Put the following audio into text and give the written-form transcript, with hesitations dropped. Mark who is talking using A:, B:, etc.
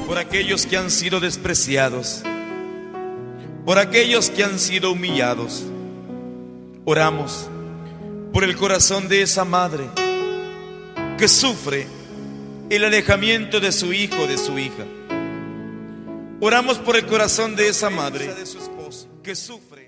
A: por aquellos que han sido despreciados, por aquellos que han sido humillados. Oramos por el corazón de esa madre que sufre el alejamiento de su hijo o de su hija. Oramos por el corazón de esa madre que sufre